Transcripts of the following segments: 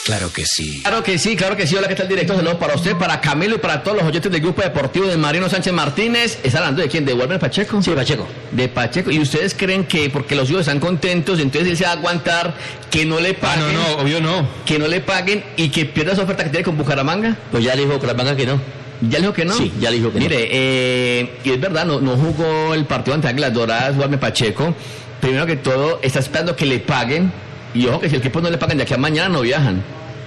Claro que sí. Claro que sí, claro que sí. Hola, ¿qué tal, director? Saludos para usted, para Camilo y para todos los oyentes del Grupo Deportivo de Marino Sánchez Martínez. ¿Está hablando de quién? ¿De Walmer Pacheco? Sí, Pacheco. De Pacheco. ¿Y ustedes creen que porque los hijos están contentos, entonces él se va a aguantar que no le paguen? No, obvio no. Que no le paguen y que pierda esa oferta que tiene con Bucaramanga. Pues ya le dijo Bucaramanga que no. ¿Ya le dijo que no? Sí, ya le dijo que no. Mire, y es verdad, no jugó el partido ante Águilas Doradas, Walmer Pacheco. Primero que todo, está esperando que le paguen. Y ojo que si el equipo no le pagan de aquí a mañana no viajan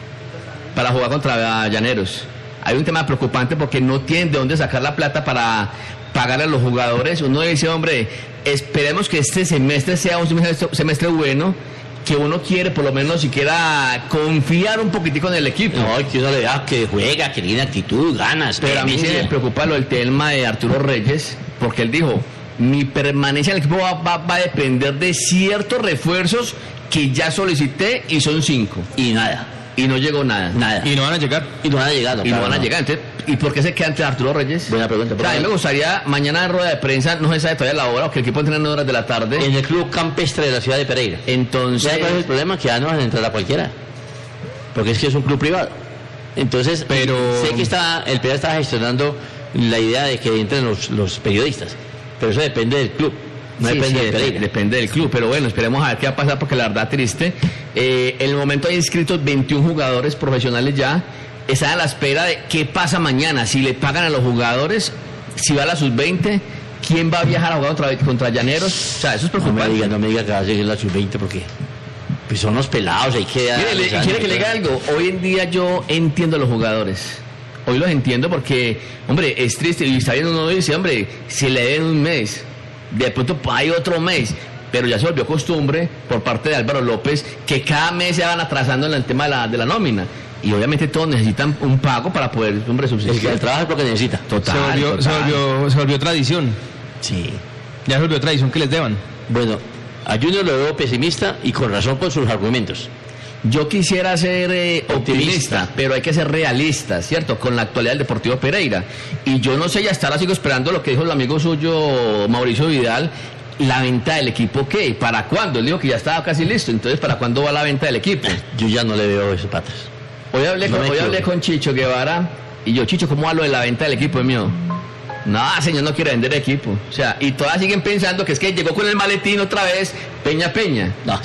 para jugar contra Llaneros. Hay un tema preocupante porque no tienen de dónde sacar la plata para pagar a los jugadores. Uno dice, hombre, esperemos que este semestre sea un semestre bueno, que uno quiere por lo menos siquiera confiar un poquitico en el equipo. No, que uno le vea que juega, que tiene actitud, ganas. Pero a mí sí me preocupa el tema de Arturo Reyes, porque él dijo, mi permanencia en el equipo va a depender de ciertos refuerzos que ya solicité y son 5. Y nada. Y no llegó nada. Y no van a llegar. Y no van a llegar. Y no van a llegar. Entonces, ¿y por qué se queda entre Arturo Reyes? Buena pregunta. O sea, a mí me gustaría, mañana en rueda de prensa, no se sabe todavía la hora, o que el equipo entrena en horas de la tarde. En el club campestre de la ciudad de Pereira. Entonces... ¿Sabes cuál es el problema? Que ya no van a entrar a cualquiera. Porque es que es un club privado. Entonces, pero... sé que el Pereira está gestionando la idea de que entren los periodistas. Pero eso depende del club. No depende de Pereira. Depende del club, pero bueno, esperemos a ver qué va a pasar porque la verdad triste. En el momento hay inscritos 21 jugadores profesionales ya. Están a la espera de qué pasa mañana, si le pagan a los jugadores, si va a la sub-20, quién va a viajar a jugar contra Llaneros. O sea, eso es preocupante. No me diga que va a seguir la sub-20 porque pues son los pelados, hay que... Mire, quiere que le diga algo. Hoy en día yo entiendo a los jugadores. Hoy los entiendo porque, hombre, es triste. Y está viendo uno y dice, hombre, si le den un mes, de pronto hay otro mes, pero ya se volvió costumbre por parte de Álvaro López que cada mes se van atrasando en el tema de la nómina. Y obviamente todos necesitan un pago para poder, hombre, subsistir. El que trabaja es porque necesita. Total. Se volvió tradición. Sí. Ya se volvió tradición que les deban. Bueno, a Junior lo veo pesimista y con razón con sus argumentos. Yo quisiera ser optimista, pero hay que ser realista, ¿cierto? Con la actualidad del Deportivo Pereira. Y yo no sé, ya ahora sigo esperando lo que dijo el amigo suyo, Mauricio Vidal, la venta del equipo, ¿qué? ¿Para cuándo? Él dijo que ya estaba casi listo, entonces ¿para cuándo va la venta del equipo? Yo ya no le veo esos patas. Hoy hablé con Chicho Guevara, y yo, Chicho, ¿cómo va lo de la venta del equipo, mío? No, señor, no quiere vender equipo. O sea, y todas siguen pensando que es que llegó con el maletín otra vez, Peña. No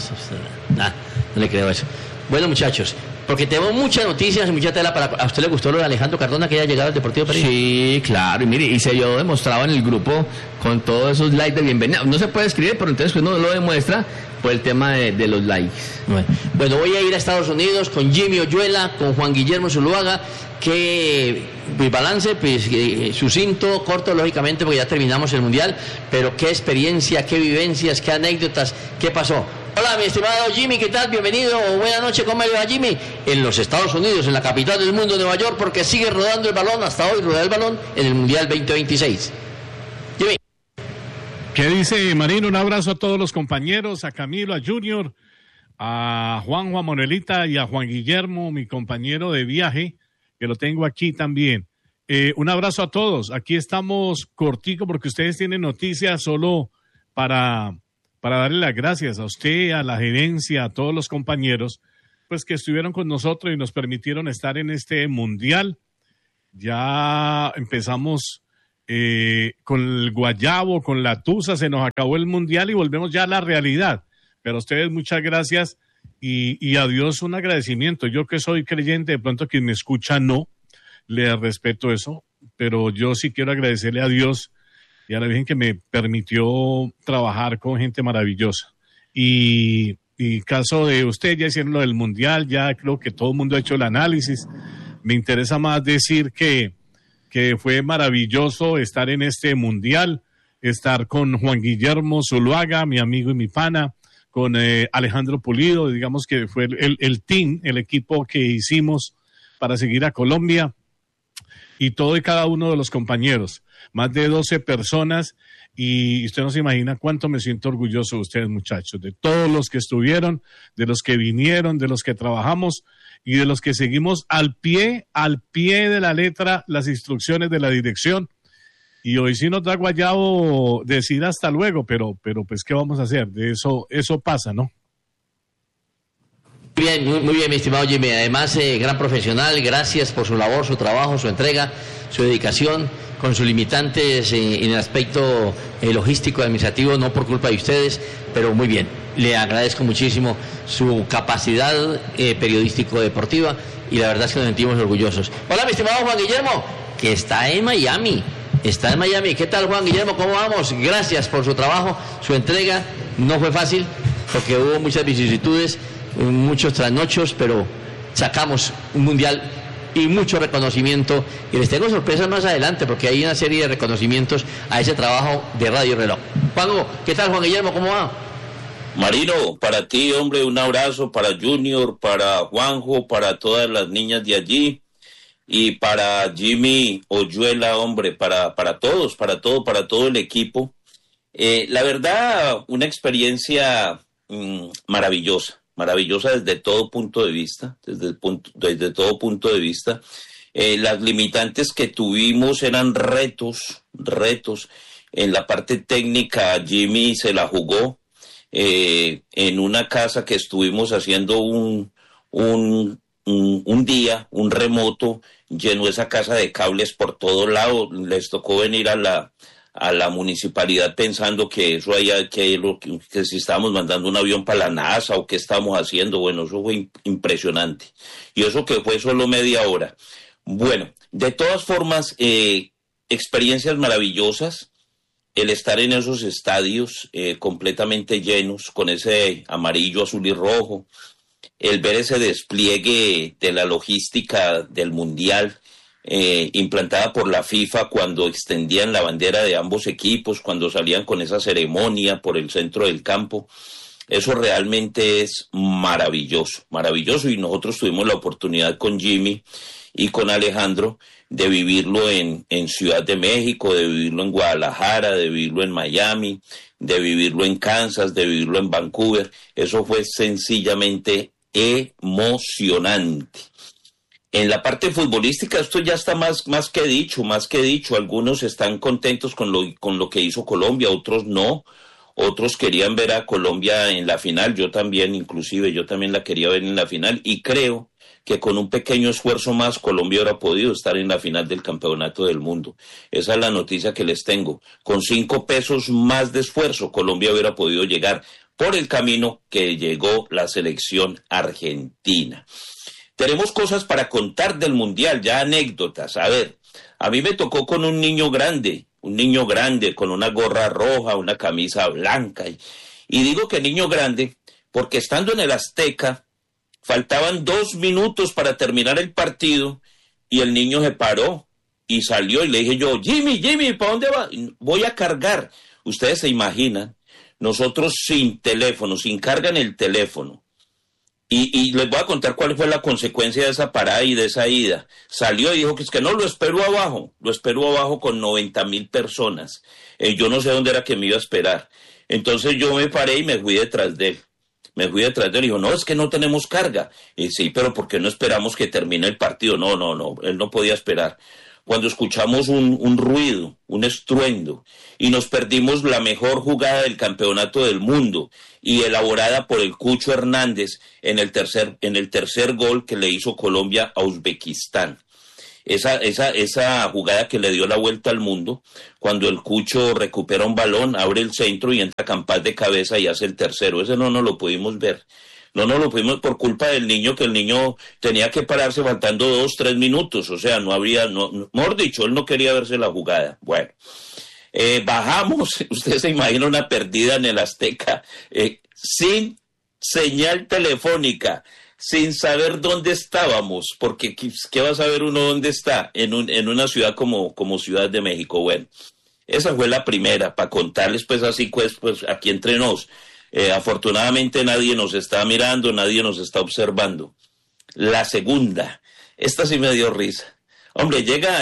le creo eso. Bueno, muchachos, porque tenemos muchas noticias y mucha tela ¿A usted le gustó lo de Alejandro Cardona que haya llegado al Deportivo Pereira? Sí, claro, y mire, y se vio demostrado en el grupo con todos esos likes de bienvenida. No se puede escribir, pero entonces pues no lo demuestra por el tema de los likes. Bueno, voy a ir a Estados Unidos con Jimmy Oyuela, con Juan Guillermo Zuluaga, que mi balance, pues sucinto, corto, lógicamente, porque ya terminamos el Mundial, pero qué experiencia, qué vivencias, qué anécdotas, qué pasó. Hola, mi estimado Jimmy, ¿qué tal? Bienvenido, buenas noches, ¿cómo le va, Jimmy? En los Estados Unidos, en la capital del mundo, Nueva York, porque sigue rodando el balón, hasta hoy rueda el balón en el Mundial 2026. Jimmy. ¿Qué dice Marino? Un abrazo a todos los compañeros, a Camilo, a Junior, a Juan Monelita y a Juan Guillermo, mi compañero de viaje, que lo tengo aquí también. Un abrazo a todos. Aquí estamos cortico porque ustedes tienen noticias solo para darle las gracias a usted, a la gerencia, a todos los compañeros, pues que estuvieron con nosotros y nos permitieron estar en este Mundial. Ya empezamos con el guayabo, con la tusa, se nos acabó el Mundial y volvemos ya a la realidad. Pero a ustedes muchas gracias y a Dios un agradecimiento. Yo que soy creyente, de pronto quien me escucha no, le respeto eso, pero yo sí quiero agradecerle a Dios y a la Virgen que me permitió trabajar con gente maravillosa. Y caso de usted, ya hicieron lo del Mundial, ya creo que todo el mundo ha hecho el análisis. Me interesa más decir que fue maravilloso estar en este Mundial, estar con Juan Guillermo Zuluaga, mi amigo y mi pana, con Alejandro Pulido, digamos que fue el team, el equipo que hicimos para seguir a Colombia, y todo y cada uno de los compañeros. Más de 12 personas y usted no se imagina cuánto me siento orgulloso de ustedes, muchachos, de todos los que estuvieron, de los que vinieron, de los que trabajamos y de los que seguimos al pie de la letra las instrucciones de la dirección. Y hoy sí nos da guayabo decir hasta luego, pero pues ¿qué vamos a hacer? De eso pasa, ¿no? Bien, muy bien, mi estimado Jimmy. Además, gran profesional, gracias por su labor, su trabajo, su entrega, su dedicación, con sus limitantes en el aspecto logístico y administrativo, no por culpa de ustedes, pero muy bien. Le agradezco muchísimo su capacidad periodístico-deportiva y la verdad es que nos sentimos orgullosos. Hola, mi estimado Juan Guillermo, que está en Miami. Está en Miami. ¿Qué tal, Juan Guillermo? ¿Cómo vamos? Gracias por su trabajo, su entrega. No fue fácil porque hubo muchas vicisitudes, muchos trasnochos, pero sacamos un mundial y mucho reconocimiento. Y les tengo sorpresas más adelante porque hay una serie de reconocimientos a ese trabajo de Radio Reloj. Juanjo, ¿qué tal, Juan Guillermo? ¿Cómo va? Marino, para ti, hombre, un abrazo, para Junior, para Juanjo, para todas las niñas de allí y para Jimmy Oyuela, hombre, para todos, para todo el equipo. La verdad, una experiencia maravillosa desde todo punto de vista, desde todo punto de vista. Las limitantes que tuvimos eran retos. En la parte técnica, Jimmy se la jugó. En una casa que estuvimos haciendo un día, un remoto, llenó esa casa de cables por todo lado. Les tocó venir a la municipalidad pensando que eso que si estábamos mandando un avión para la NASA o qué estábamos haciendo. Bueno, eso fue impresionante. Y eso que fue solo media hora. Bueno, de todas formas, experiencias maravillosas. El estar en esos estadios completamente llenos, con ese amarillo, azul y rojo, el ver ese despliegue de la logística del Mundial implantada por la FIFA cuando extendían la bandera de ambos equipos, cuando salían con esa ceremonia por el centro del campo, eso realmente es maravilloso, y nosotros tuvimos la oportunidad con Jimmy y con Alejandro de vivirlo en Ciudad de México, de vivirlo en Guadalajara, de vivirlo en Miami, de vivirlo en Kansas, de vivirlo en Vancouver. Eso fue sencillamente emocionante. En la parte futbolística esto ya está más que dicho. Algunos están contentos con lo que hizo Colombia, otros no. Otros querían ver a Colombia en la final, yo también la quería ver en la final y creo que con un pequeño esfuerzo más Colombia hubiera podido estar en la final del campeonato del mundo. Esa es la noticia que les tengo. Con 5 pesos más de esfuerzo Colombia hubiera podido llegar por el camino que llegó la selección argentina. Tenemos cosas para contar del Mundial, ya anécdotas. A ver, a mí me tocó con un niño grande con una gorra roja, una camisa blanca. Y digo que niño grande porque estando en el Azteca, faltaban 2 minutos para terminar el partido y el niño se paró y salió y le dije yo, Jimmy, ¿para dónde va? Voy a cargar. Ustedes se imaginan, nosotros sin teléfono, sin carga en el teléfono. Y les voy a contar cuál fue la consecuencia de esa parada y de esa ida. Salió y dijo que es que no, lo espero abajo con 90,000 personas. Yo no sé dónde era que me iba a esperar. Entonces yo me paré y me fui detrás de él. Y dijo, no, es que no tenemos carga. Y sí, pero ¿por qué no esperamos que termine el partido? No, él no podía esperar. Cuando escuchamos un ruido, un estruendo, y nos perdimos la mejor jugada del campeonato del mundo, y elaborada por el Cucho Hernández en el tercer gol que le hizo Colombia a Uzbekistán. Esa jugada que le dio la vuelta al mundo, cuando el Cucho recupera un balón, abre el centro y entra Campas de cabeza y hace el tercero. Ese no lo pudimos ver. No lo pudimos por culpa del niño, que el niño tenía que pararse faltando 2-3 minutos. O sea, mejor dicho, él no quería verse la jugada. Bueno, bajamos, usted se imagina una perdida en el Azteca, sin señal telefónica, sin saber dónde estábamos, porque ¿qué va a saber uno dónde está en una ciudad como Ciudad de México? Bueno, esa fue la primera, para contarles pues así, pues aquí entre nos. Afortunadamente nadie nos está mirando, nadie nos está observando. La segunda, esta sí me dio risa. Hombre, llega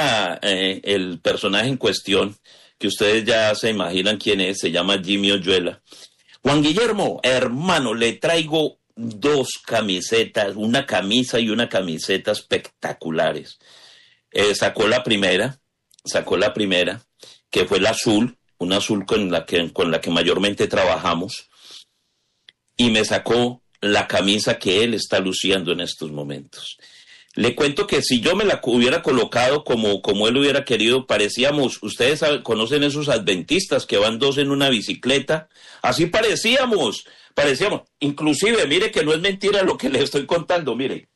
el personaje en cuestión, que ustedes ya se imaginan quién es, se llama Jimmy Oyuela. Juan Guillermo, hermano, le traigo 2 camisetas, una camisa y una camiseta espectaculares. Sacó la primera, que fue la azul, una azul con la que mayormente trabajamos, y me sacó la camisa que él está luciendo en estos momentos. Le cuento que si yo me la hubiera colocado como él hubiera querido, parecíamos, ustedes conocen esos adventistas que van dos en una bicicleta, así parecíamos, inclusive, mire que no es mentira lo que le estoy contando, mire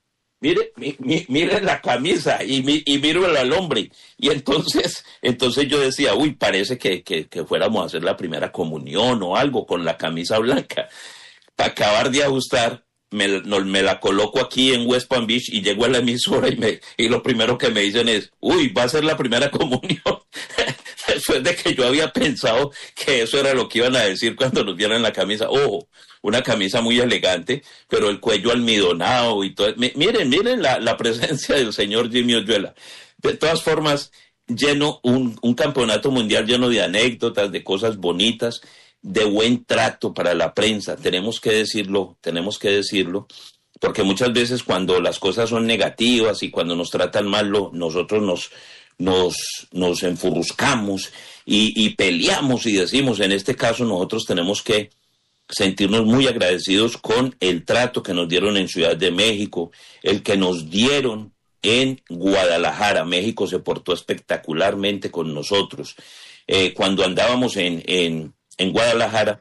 la camisa y míralo al hombre, y entonces yo decía, uy, parece que fuéramos a hacer la primera comunión o algo con la camisa blanca. Para acabar de ajustar, me la coloco aquí en West Palm Beach y llego a la emisora y lo primero que me dicen es, uy, va a ser la primera comunión. Después de que yo había pensado que eso era lo que iban a decir cuando nos vieran la camisa. Ojo, una camisa muy elegante, pero el cuello almidonado y todo. Miren la presencia del señor Jimmy Oyuela. De todas formas, un campeonato mundial lleno de anécdotas, de cosas bonitas, de buen trato para la prensa, tenemos que decirlo, porque muchas veces cuando las cosas son negativas y cuando nos tratan mal, nosotros nos enfurruscamos y peleamos y decimos, en este caso nosotros tenemos que sentirnos muy agradecidos con el trato que nos dieron en Ciudad de México, el que nos dieron en Guadalajara. México se portó espectacularmente con nosotros. Cuando andábamos en Guadalajara,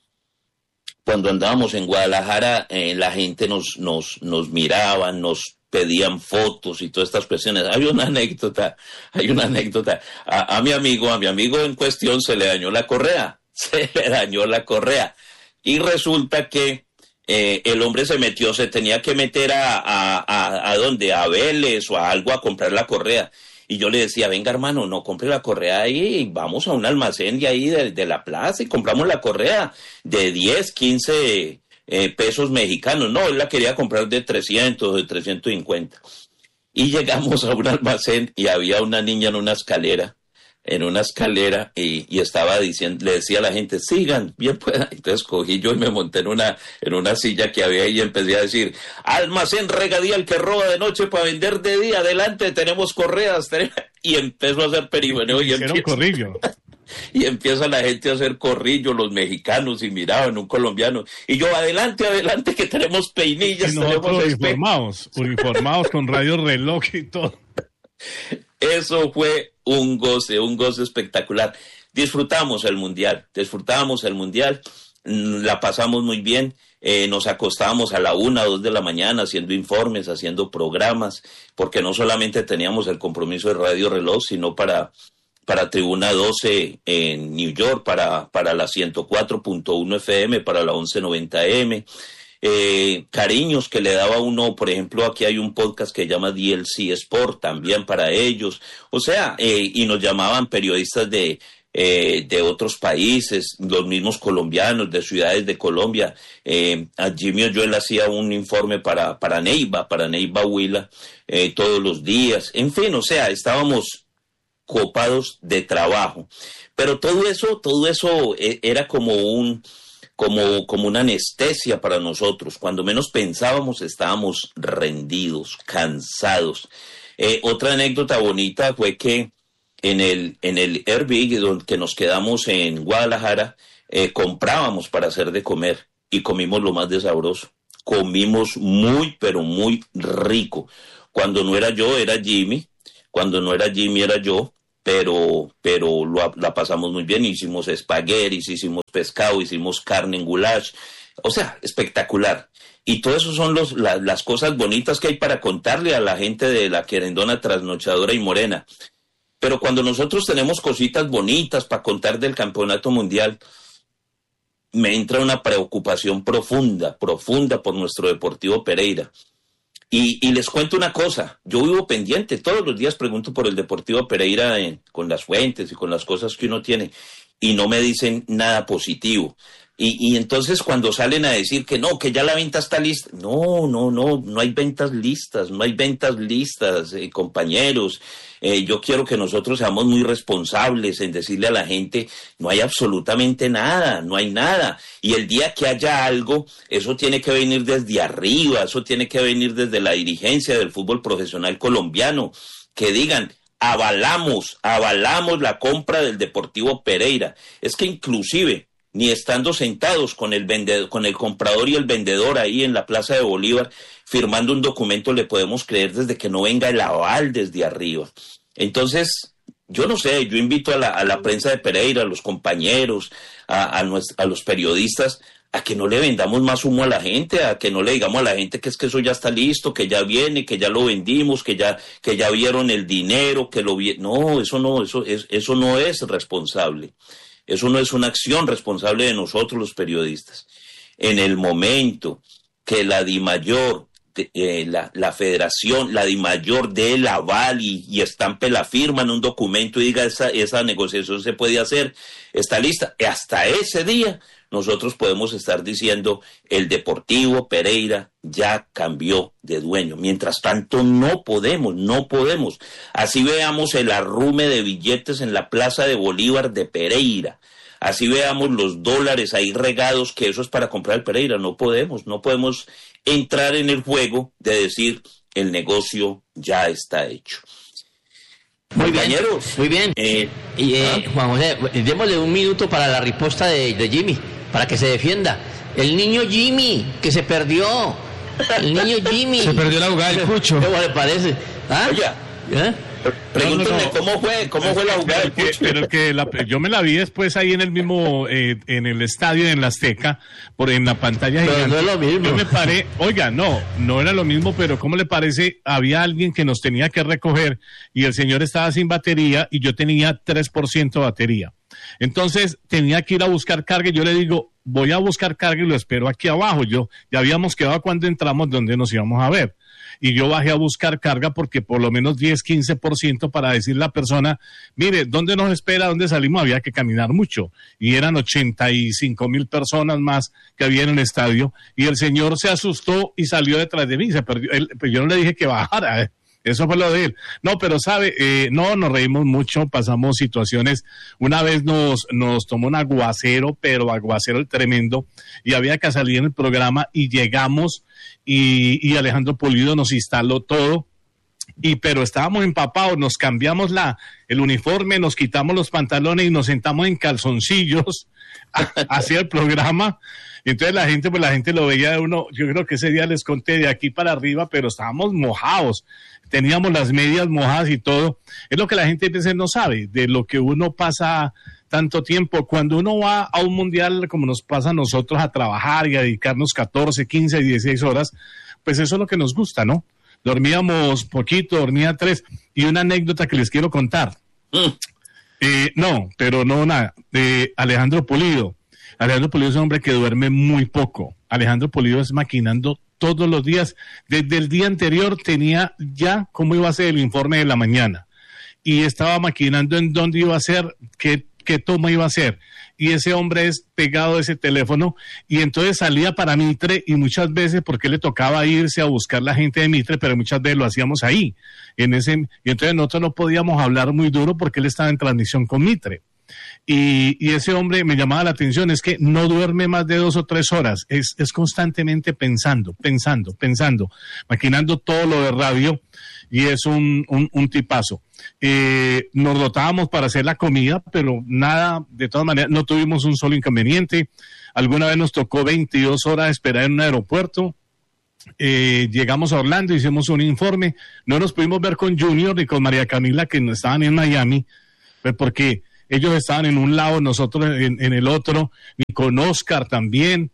la gente nos miraba, nos pedían fotos y todas estas cuestiones. Hay una anécdota. A mi amigo en cuestión se le dañó la correa. Y resulta que el hombre se tenía que meter a ¿dónde? A Vélez o a algo a comprar la correa. Y yo le decía, venga hermano, no compre la correa ahí, vamos a un almacén de ahí de la plaza y compramos la correa de 10, 15 pesos mexicanos. No, él la quería comprar de 300, de 350. Y llegamos a un almacén y había una niña en una escalera y estaba diciendo, le decía a la gente, sigan, bien puedan. Entonces cogí yo y me monté en una silla que había ahí y empecé a decir, almacén Regadía, el que roba de noche para vender de día, adelante, tenemos correas, y empezó a hacer perimeneo y empieza la gente a hacer corrillo, los mexicanos, y miraban un colombiano, y yo, adelante, que tenemos peinillas, y nosotros uniformados con radio reloj y todo. Eso fue un goce espectacular. Disfrutamos el mundial, la pasamos muy bien, nos acostábamos a la 1, 2 de la mañana haciendo informes, haciendo programas, porque no solamente teníamos el compromiso de Radio Reloj, sino para Tribuna 12 en New York, para la 104.1 FM, para la 1190 M. Cariños que le daba uno, por ejemplo, aquí hay un podcast que se llama DLC Sport, también para ellos, o sea, y nos llamaban periodistas de otros países, los mismos colombianos, de ciudades de Colombia. A Jimmy Oyuela hacía un informe para Neiva Huila, todos los días, en fin, o sea, estábamos copados de trabajo, pero todo eso era como una anestesia para nosotros. Cuando menos pensábamos, estábamos rendidos, cansados. Otra anécdota bonita fue que en el Airbnb donde nos quedamos en Guadalajara, comprábamos para hacer de comer y comimos lo más de sabroso. Comimos muy, pero muy rico. Cuando no era yo, era Jimmy. Cuando no era Jimmy, era yo. Pero la pasamos muy bien, hicimos espaguetis, hicimos pescado, hicimos carne en goulash, o sea, espectacular. Y todo eso son las cosas bonitas que hay para contarle a la gente de la querendona, trasnochadora y morena. Pero cuando nosotros tenemos cositas bonitas para contar del campeonato mundial, me entra una preocupación profunda por nuestro Deportivo Pereira. Y les cuento una cosa, yo vivo pendiente, todos los días pregunto por el Deportivo Pereira con las fuentes y con las cosas que uno tiene, y no me dicen nada positivo. Y entonces cuando salen a decir que no, que ya la venta está lista, no hay ventas listas, compañeros. Yo quiero que nosotros seamos muy responsables en decirle a la gente, no hay absolutamente nada, no hay nada. Y el día que haya algo, eso tiene que venir desde arriba, eso tiene que venir desde la dirigencia del fútbol profesional colombiano, que digan, avalamos la compra del Deportivo Pereira. Es que inclusive ni estando sentados con el comprador y el vendedor ahí en la Plaza de Bolívar firmando un documento le podemos creer desde que no venga el aval desde arriba. Entonces, yo no sé, yo invito a la prensa de Pereira, a los compañeros, a los periodistas, a que no le vendamos más humo a la gente, a que no le digamos a la gente que es que eso ya está listo, que ya viene, que ya lo vendimos, que ya vieron el dinero, que lo vieron. No, eso no es responsable. Eso no es una acción responsable de nosotros los periodistas. En el momento que la DIMAYOR, la federación, la DIMAYOR dé el aval y estampe la firma en un documento y diga esa negociación se puede hacer, está lista. Hasta ese día nosotros podemos estar diciendo el Deportivo Pereira ya cambió de dueño. Mientras tanto no podemos. Así veamos el arrume de billetes en la Plaza de Bolívar de Pereira. Así veamos los dólares ahí regados, que eso es para comprar el Pereira. No podemos entrar en el juego de decir el negocio ya está hecho. Muy Compañeros, bien. Juan José, démosle un minuto para la respuesta de Jimmy, para que se defienda. El niño Jimmy, que se perdió. El niño Jimmy. Se perdió la jugada del Cucho. ¿Cómo le parece? ¿Ah? Oiga, pregúntale cómo fue la jugada del Cucho. Pero yo me la vi después ahí en el mismo, en el estadio, en la Azteca, en la pantalla Pero gigante. no es lo mismo. Yo me paré, oiga, no era lo mismo, pero ¿cómo le parece? Había alguien que nos tenía que recoger y el señor estaba sin batería y yo tenía 3% de batería. Entonces tenía que ir a buscar carga y yo le digo, voy a buscar carga y lo espero aquí abajo. Ya habíamos quedado cuando entramos donde nos íbamos a ver. Y yo bajé a buscar carga porque por lo menos 10-15% para decirle a la persona, mire, ¿dónde nos espera? ¿Dónde salimos? Había que caminar mucho. Y eran 85,000 personas más que había en el estadio. Y el señor se asustó y salió detrás de mí. Se perdió. Yo no le dije que bajara, Eso fue lo de él. No, pero sabe, nos reímos mucho, pasamos situaciones. Una vez nos tomó un aguacero, pero aguacero tremendo, y había que salir en el programa y llegamos y Alejandro Pulido nos instaló todo. Pero estábamos empapados, nos cambiamos el uniforme, nos quitamos los pantalones y nos sentamos en calzoncillos hacia el programa. Entonces la gente lo veía de uno. Yo creo que ese día les conté de aquí para arriba, pero estábamos mojados, teníamos las medias mojadas y todo. Es lo que la gente a veces no sabe, de lo que uno pasa tanto tiempo. Cuando uno va a un mundial, como nos pasa a nosotros, a trabajar y a dedicarnos 14, 15, 16 horas, pues eso es lo que nos gusta, ¿no? Dormíamos poquito, dormía 3. Y una anécdota que les quiero contar. Alejandro Pulido. Alejandro Pulido es un hombre que duerme muy poco. Alejandro Pulido es maquinando todos los días. Desde el día anterior tenía ya cómo iba a ser el informe de la mañana. Y estaba maquinando en dónde iba a ser, qué toma iba a hacer. Y ese hombre es pegado a ese teléfono y entonces salía para Mitre y muchas veces, porque le tocaba irse a buscar la gente de Mitre, pero muchas veces lo hacíamos ahí. Y entonces nosotros no podíamos hablar muy duro porque él estaba en transmisión con Mitre. Y ese hombre me llamaba la atención, es que no duerme más de 2 o 3 horas, es constantemente pensando, maquinando todo lo de radio, y es un tipazo. Nos dotábamos para hacer la comida, pero nada, de todas maneras, no tuvimos un solo inconveniente. Alguna vez nos tocó 22 horas esperar en un aeropuerto. Llegamos a Orlando, hicimos un informe, no nos pudimos ver con Junior ni con María Camila, que estaban en Miami, pues porque ellos estaban en un lado, nosotros en el otro, y con Oscar también,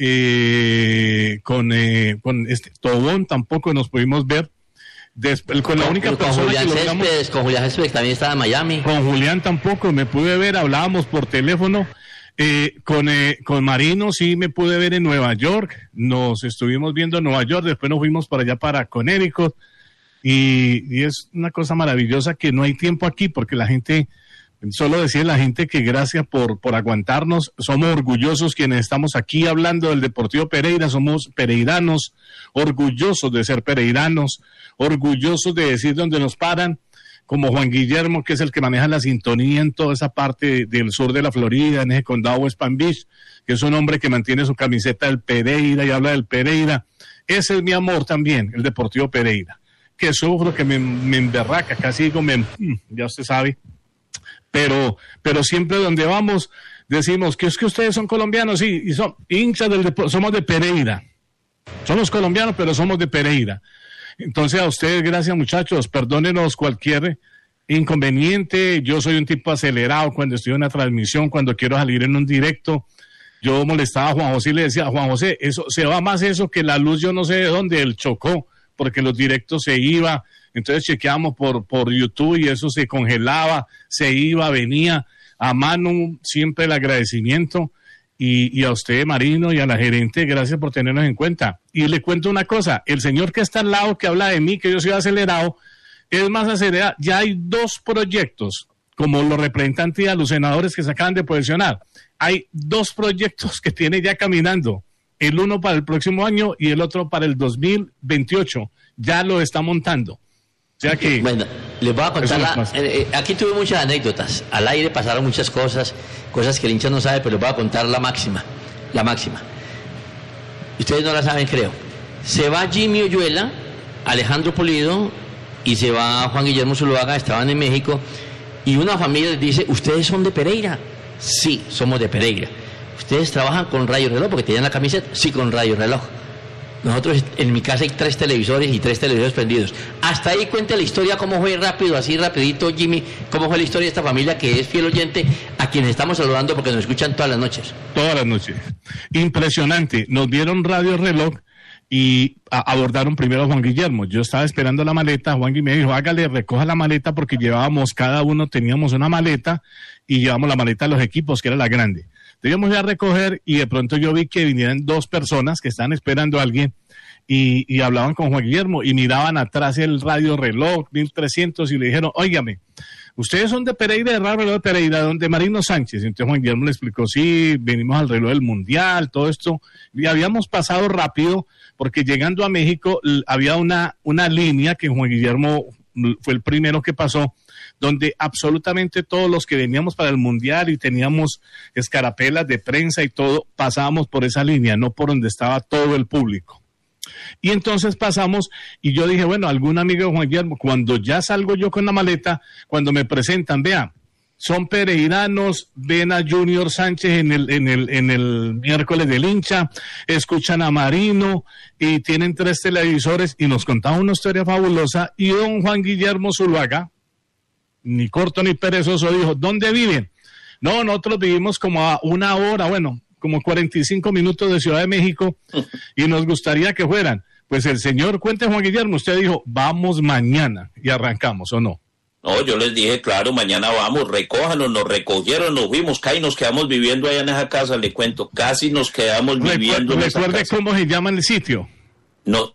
con Tobón tampoco nos pudimos ver. Con la única persona que logramos, con Julián Céspedes también estaba en Miami. Con Julián tampoco me pude ver, hablábamos por teléfono. Con Marino sí me pude ver en Nueva York, nos estuvimos viendo en Nueva York, después nos fuimos para allá para Connecticut, y es una cosa maravillosa que no hay tiempo aquí, porque la gente, solo decir a la gente que gracias por aguantarnos, somos orgullosos quienes estamos aquí hablando del Deportivo Pereira, somos pereiranos, orgullosos de ser pereiranos, orgullosos de decir dónde nos paran, como Juan Guillermo, que es el que maneja la sintonía en toda esa parte del sur de la Florida, en ese condado West Palm Beach, que es un hombre que mantiene su camiseta del Pereira y habla del Pereira. Ese es mi amor también, el Deportivo Pereira, que sufro, que me emberraca, casi digo, ya usted sabe, pero siempre donde vamos decimos que es que ustedes son colombianos, sí, y son hinchas somos de Pereira. Somos colombianos, pero somos de Pereira. Entonces a ustedes, gracias muchachos, perdónenos cualquier inconveniente. Yo soy un tipo acelerado cuando estoy en una transmisión, cuando quiero salir en un directo. Yo molestaba a Juan José y le decía, Juan José, eso se va más eso que la luz, yo no sé de dónde, él chocó, porque los directos se iba, entonces chequeábamos por YouTube y eso se congelaba, se iba, venía. A Manu, siempre el agradecimiento, y a usted, Marino, y a la gerente, gracias por tenernos en cuenta. Y le cuento una cosa, el señor que está al lado, que habla de mí, que yo soy acelerado, es más acelerado. Ya hay 2 proyectos, como los representantes y a los senadores que se acaban de posicionar. Hay 2 proyectos que tiene ya caminando, el uno para el próximo año y el otro para el 2028. Ya lo está montando. O sea que... Bueno, les voy a contar, aquí tuve muchas anécdotas, al aire pasaron muchas cosas que el hincha no sabe, pero les voy a contar la máxima. Ustedes no la saben, creo. Se va Jimmy Oyuela, Alejandro Pulido, y se va Juan Guillermo Zuluaga, estaban en México, y una familia les dice, ¿ustedes son de Pereira? Sí, somos de Pereira. ¿Ustedes trabajan con Radio Reloj porque tenían la camiseta? Sí, con Radio Reloj. Nosotros, en mi casa hay 3 televisores y 3 televisores prendidos. Hasta ahí cuente la historia, cómo fue rápido, así rapidito, Jimmy, cómo fue la historia de esta familia que es fiel oyente, a quienes estamos saludando porque nos escuchan todas las noches. Todas las noches. Impresionante. Nos dieron Radio Reloj y abordaron primero a Juan Guillermo. Yo estaba esperando la maleta, Juan Guillermo me dijo, hágale, recoja la maleta, porque llevábamos, cada uno teníamos una maleta, y llevamos la maleta de los equipos, que era la grande. Debíamos ir a recoger, y de pronto yo vi que vinieran 2 personas que estaban esperando a alguien, y hablaban con Juan Guillermo, y miraban atrás el Radio Reloj 1300, y le dijeron, óigame, ustedes son de Pereira, de Radio Reloj de Pereira, donde Marino Sánchez. Entonces Juan Guillermo le explicó, sí, venimos al reloj del Mundial, todo esto, y habíamos pasado rápido, porque llegando a México había una línea que Juan Guillermo fue el primero que pasó, donde absolutamente todos los que veníamos para el Mundial y teníamos escarapelas de prensa y todo, pasábamos por esa línea, no por donde estaba todo el público. Y entonces pasamos, y yo dije, bueno, algún amigo de Juan Guillermo, cuando ya salgo yo con la maleta, cuando me presentan, vean, son pereiranos, ven a Junior Sánchez en el miércoles del hincha, escuchan a Marino y tienen 3 televisores, y nos contaban una historia fabulosa, y don Juan Guillermo Zuluaga, ni corto ni perezoso, dijo, ¿dónde viven? No, nosotros vivimos como a 1 hora, bueno, como 45 minutos de Ciudad de México, y nos gustaría que fueran. Pues el señor, cuente Juan Guillermo, usted dijo, vamos mañana, y arrancamos, ¿o no? No, yo les dije, claro, mañana vamos, recójanos, nos recogieron, nos fuimos, y nos quedamos viviendo allá en esa casa, le cuento, casi nos quedamos viviendo en esa casa. ¿Recuerde cómo se llama el sitio? No,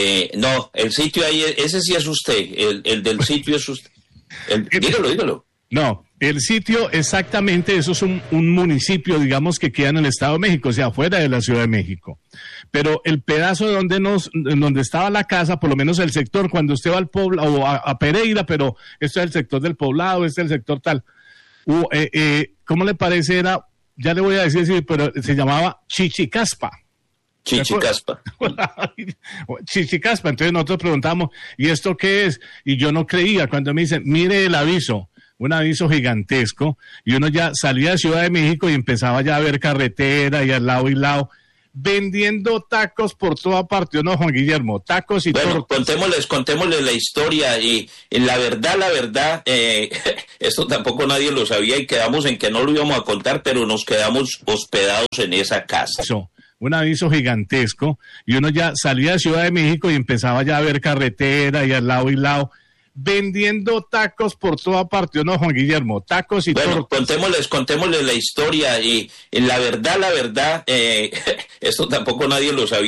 el sitio ahí, ese sí es usted, el del sitio es usted. Dígalo. No, el sitio exactamente, eso es un municipio, digamos, que queda en el Estado de México, o sea, fuera de la Ciudad de México. Pero el pedazo de donde estaba la casa, por lo menos el sector, cuando usted va al Poblado, o a Pereira, pero esto es el sector del Poblado, este es el sector tal. ¿Cómo le parece? Ya le voy a decir, pero se llamaba Chichicaspa. Chichicaspa. Chichicaspa. Entonces nosotros preguntamos, ¿y esto qué es? Y yo no creía cuando me dicen, mire el aviso, un aviso gigantesco, y uno ya salía de Ciudad de México y empezaba ya a ver carretera y al lado y lado, vendiendo tacos por toda parte, ¿no, Juan Guillermo? Tacos y bueno, contémosles la historia, y la verdad, esto tampoco nadie lo sabía, y quedamos en que no lo íbamos a contar, pero nos quedamos hospedados en esa casa. Eso. Un aviso gigantesco, y uno ya salía de Ciudad de México y empezaba ya a ver carretera y al lado y lado, vendiendo tacos por toda parte, ¿no, Juan Guillermo? Tacos y bueno, contémosles la historia, y la verdad, esto tampoco nadie lo sabía.